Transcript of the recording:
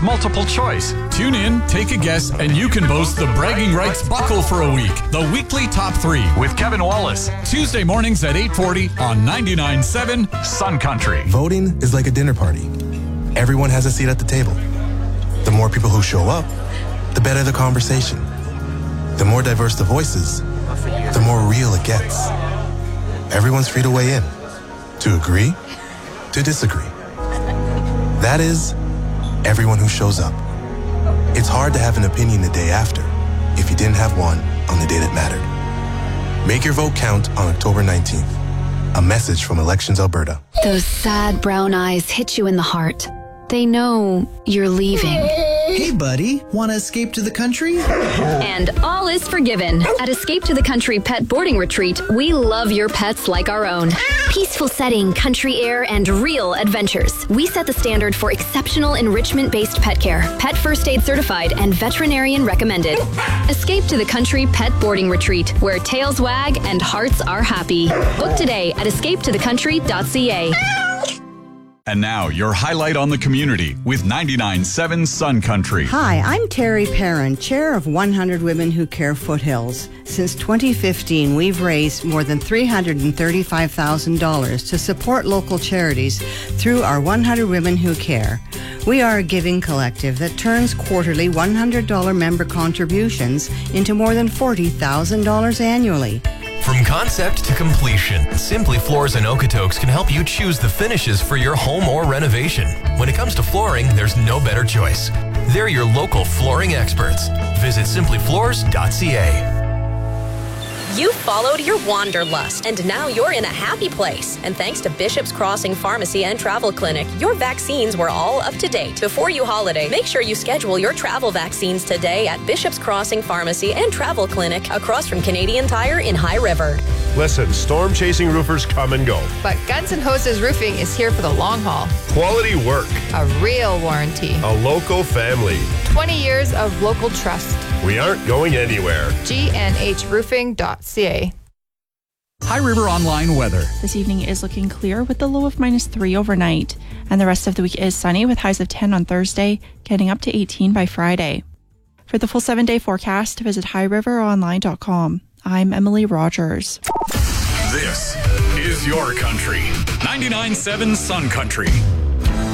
It's multiple choice. Tune in, take a guess, and you can boast the Bragging Rights Buckle for a week. The weekly top 3 with Kevin Wallace. Tuesday mornings at 8:40 on 99.7 Sun Country. Voting is like a dinner party. Everyone has a seat at the table. The more people who show up, the better the conversation. The more diverse the voices, the more real it gets. Everyone's free to weigh in. To agree, to disagree. That is, everyone who shows up. It's hard to have an opinion the day after if you didn't have one on the day that mattered. Make your vote count on October 19th. A message from Elections Alberta. Those sad brown eyes hit you in the heart. They know you're leaving. Hey, buddy, want to escape to the country? And all is forgiven. At Escape to the Country Pet Boarding Retreat, we love your pets like our own. Peaceful setting, country air, and real adventures. We set the standard for exceptional enrichment-based pet care, pet first aid certified, and veterinarian recommended. Escape to the Country Pet Boarding Retreat, where tails wag and hearts are happy. Book today at escapetothecountry.ca. And now, your highlight on the community with 99.7 Sun Country. Hi, I'm Terry Perrin, chair of 100 Women Who Care Foothills. Since 2015, we've raised more than $335,000 to support local charities through our 100 Women Who Care. We are a giving collective that turns quarterly $100 member contributions into more than $40,000 annually. From concept to completion, Simply Floors and Okotoks can help you choose the finishes for your home or renovation. When it comes to flooring, there's no better choice. They're your local flooring experts. Visit simplyfloors.ca. You followed your wanderlust, and now you're in a happy place. And thanks to Bishop's Crossing Pharmacy and Travel Clinic, your vaccines were all up to date. Before you holiday, make sure you schedule your travel vaccines today at Bishop's Crossing Pharmacy and Travel Clinic across from Canadian Tire in High River. Listen, storm-chasing roofers come and go. But Guns N' Hoses Roofing is here for the long haul. Quality work. A real warranty. A local family. 20 years of local trust. We aren't going anywhere. GNHroofing.ca. High River Online weather. This evening is looking clear with the low of -3 overnight. And the rest of the week is sunny with highs of 10 on Thursday, getting up to 18 by Friday. For the full 7-day forecast, visit highriveronline.com. I'm Emily Rogers. This is your country. 99.7 Sun Country.